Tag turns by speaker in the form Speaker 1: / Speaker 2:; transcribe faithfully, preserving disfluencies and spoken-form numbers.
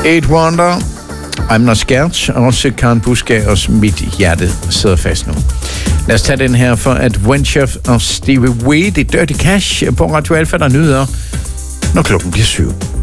Speaker 1: Eight Wonder, I'm Not Scared, og også Karen Busgaards Mit Hjerte sidder fast nu. Lad os tage den her for Adventure of Stevie Wade i Dirty Cash på Radio Alfa, der nyder, når klokken bliver syv.